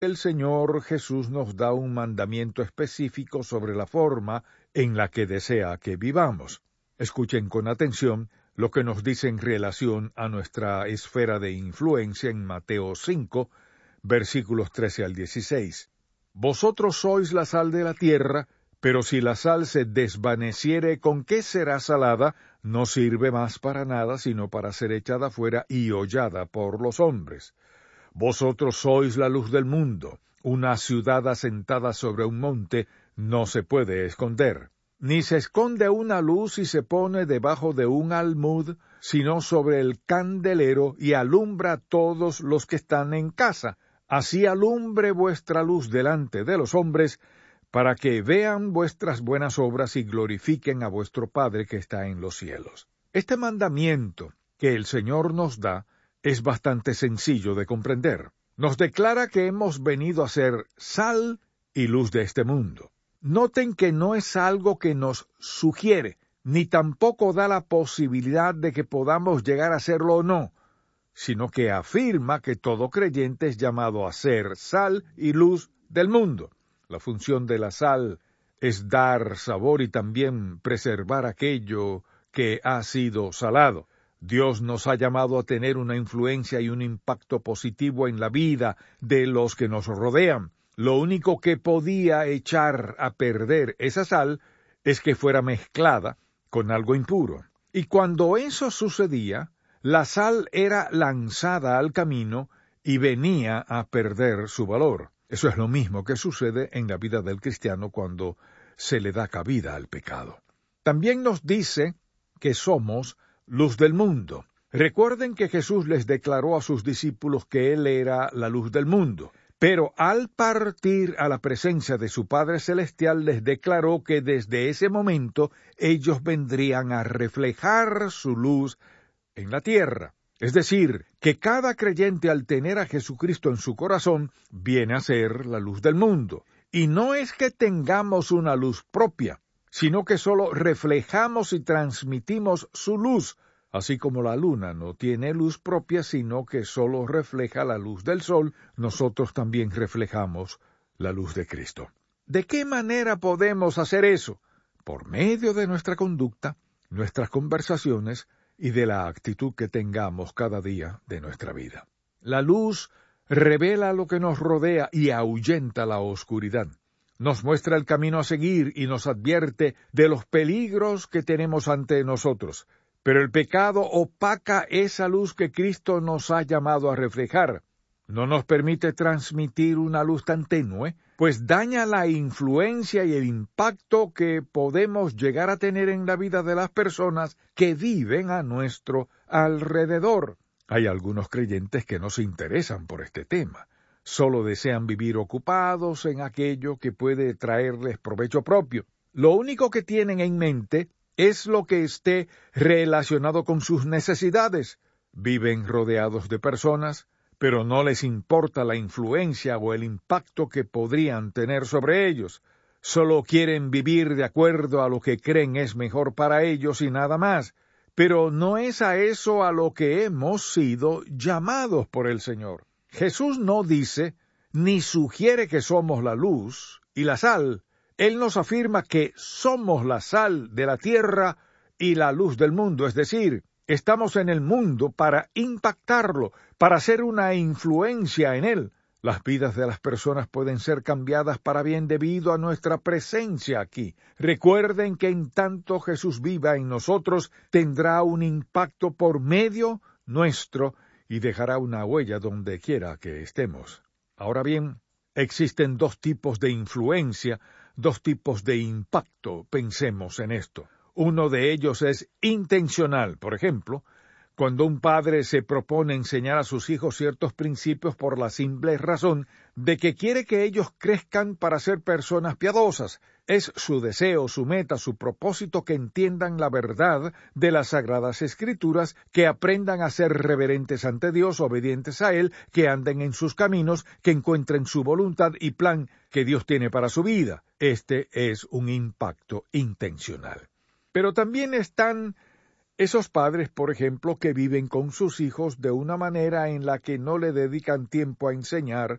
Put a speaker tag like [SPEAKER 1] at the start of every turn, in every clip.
[SPEAKER 1] el Señor Jesús nos da un mandamiento específico sobre la forma en la que desea que vivamos. Escuchen con atención lo que nos dice en relación a nuestra esfera de influencia en Mateo 5, versículos 13 al 16. Vosotros sois la sal de la tierra, pero si la sal se desvaneciere, ¿con qué será salada? No sirve más para nada, sino para ser echada fuera y hollada por los hombres. Vosotros sois la luz del mundo. Una ciudad asentada sobre un monte no se puede esconder. Ni se esconde una luz y se pone debajo de un almud, sino sobre el candelero y alumbra a todos los que están en casa. Así alumbre vuestra luz delante de los hombres, para que vean vuestras buenas obras y glorifiquen a vuestro Padre que está en los cielos. Este mandamiento que el Señor nos da es bastante sencillo de comprender. Nos declara que hemos venido a ser sal y luz de este mundo. Noten que no es algo que nos sugiere, ni tampoco da la posibilidad de que podamos llegar a serlo o no, sino que afirma que todo creyente es llamado a ser sal y luz del mundo. La función de la sal es dar sabor y también preservar aquello que ha sido salado. Dios nos ha llamado a tener una influencia y un impacto positivo en la vida de los que nos rodean. Lo único que podía echar a perder esa sal es que fuera mezclada con algo impuro. Y cuando eso sucedía, la sal era lanzada al camino y venía a perder su valor. Eso es lo mismo que sucede en la vida del cristiano cuando se le da cabida al pecado. También nos dice que somos luz del mundo. Recuerden que Jesús les declaró a sus discípulos que Él era la luz del mundo, pero al partir a la presencia de su Padre Celestial les declaró que desde ese momento ellos vendrían a reflejar su luz en la tierra. Es decir, que cada creyente al tener a Jesucristo en su corazón viene a ser la luz del mundo. Y no es que tengamos una luz propia, sino que solo reflejamos y transmitimos su luz, así como la luna no tiene luz propia, sino que solo refleja la luz del sol, nosotros también reflejamos la luz de Cristo. ¿De qué manera podemos hacer eso? Por medio de nuestra conducta, nuestras conversaciones y de la actitud que tengamos cada día de nuestra vida. La luz revela lo que nos rodea y ahuyenta la oscuridad. Nos muestra el camino a seguir y nos advierte de los peligros que tenemos ante nosotros. Pero el pecado opaca esa luz que Cristo nos ha llamado a reflejar. No nos permite transmitir una luz tan tenue, pues daña la influencia y el impacto que podemos llegar a tener en la vida de las personas que viven a nuestro alrededor. Hay algunos creyentes que no se interesan por este tema. Solo desean vivir ocupados en aquello que puede traerles provecho propio. Lo único que tienen en mente es lo que esté relacionado con sus necesidades. Viven rodeados de personas, pero no les importa la influencia o el impacto que podrían tener sobre ellos. Solo quieren vivir de acuerdo a lo que creen es mejor para ellos y nada más. Pero no es a eso a lo que hemos sido llamados por el Señor. Jesús no dice, ni sugiere que somos la luz y la sal. Él nos afirma que somos la sal de la tierra y la luz del mundo, es decir, estamos en el mundo para impactarlo, para ser una influencia en él. Las vidas de las personas pueden ser cambiadas para bien debido a nuestra presencia aquí. Recuerden que en tanto Jesús viva en nosotros, tendrá un impacto por medio nuestro y dejará una huella donde quiera que estemos. Ahora bien, existen dos tipos de influencia, dos tipos de impacto, pensemos en esto. Uno de ellos es intencional, por ejemplo, cuando un padre se propone enseñar a sus hijos ciertos principios por la simple razón de que quiere que ellos crezcan para ser personas piadosas. Es su deseo, su meta, su propósito que entiendan la verdad de las Sagradas Escrituras, que aprendan a ser reverentes ante Dios, obedientes a Él, que anden en sus caminos, que encuentren su voluntad y plan que Dios tiene para su vida. Este es un impacto intencional. Pero también están esos padres, por ejemplo, que viven con sus hijos de una manera en la que no le dedican tiempo a enseñar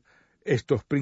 [SPEAKER 1] Estos